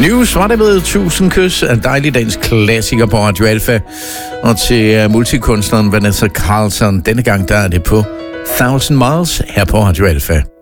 News var det med 1000 kys, en dejlig dansk klassiker på Radio Alfa. Og til multikunstneren Vanessa Carlton, denne gang der er det på 1000 Miles her på Radio Alfa.